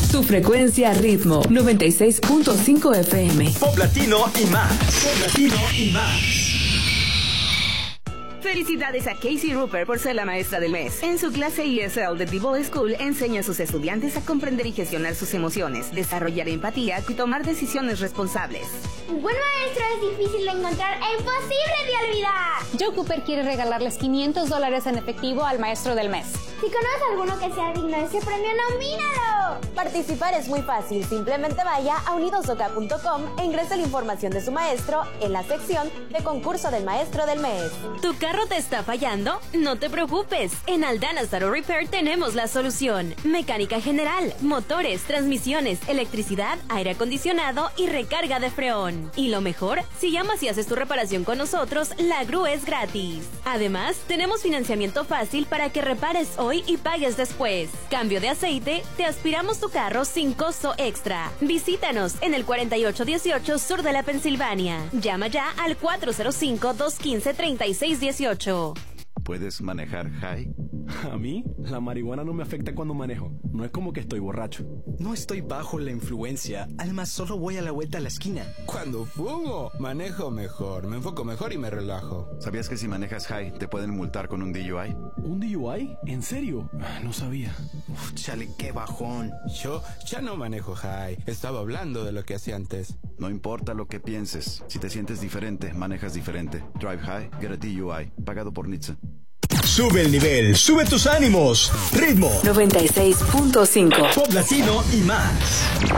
Tu frecuencia ritmo 96.5 FM. Pop latino y más. Pop latino y más. Felicidades a Casey Rupert por ser la maestra del mes. En su clase ESL de D-Ball School enseña a sus estudiantes a comprender y gestionar sus emociones, desarrollar empatía y tomar decisiones responsables. Un buen maestro es difícil de encontrar e imposible de olvidar. Joe Cooper quiere regalarles $500 en efectivo al maestro del mes. Si conoces a alguno que sea digno de ese premio, nomínalo. Participar es muy fácil. Simplemente vaya a unidosoca.com e ingrese la información de su maestro en la sección de concurso del maestro del mes. ¿Tu carro te está fallando? No te preocupes. En Aldana's Auto Repair tenemos la solución. Mecánica general, motores, transmisiones, electricidad, aire acondicionado y recarga de freón. Y lo mejor, si llamas y haces tu reparación con nosotros, la grúa es gratis. Además, tenemos financiamiento fácil para que repares hoy y pagues después. Cambio de aceite, te aspiramos tu carro sin costo extra. Visítanos en el 4818 sur de la Pensilvania. Llama ya al 405-215-3618. ¿Puedes manejar high? A mí, la marihuana no me afecta cuando manejo. No es como que estoy borracho. No estoy bajo la influencia. Además, solo voy a la vuelta a la esquina. Cuando fumo, manejo mejor, me enfoco mejor y me relajo. ¿Sabías que si manejas high te pueden multar con un DUI? ¿Un DUI? ¿En serio? No sabía. Uf, chale, qué bajón. Yo ya no manejo high. Estaba hablando de lo que hacía antes. No importa lo que pienses. Si te sientes diferente, manejas diferente. Drive high, get a DUI. Pagado por NHTSA. Sube el nivel, sube tus ánimos. Ritmo 96.5. Pop latino y más.